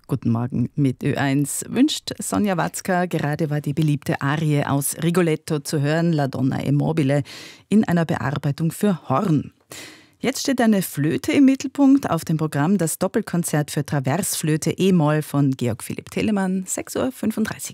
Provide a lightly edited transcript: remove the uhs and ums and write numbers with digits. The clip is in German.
Guten Morgen mit Ö1 wünscht Sonja Watzka. Gerade war die beliebte Arie aus Rigoletto zu hören, La Donna è mobile, in einer Bearbeitung für Horn. Jetzt steht eine Flöte im Mittelpunkt. Auf dem Programm das Doppelkonzert für Traversflöte E-Moll von Georg Philipp Telemann, 6:35 Uhr.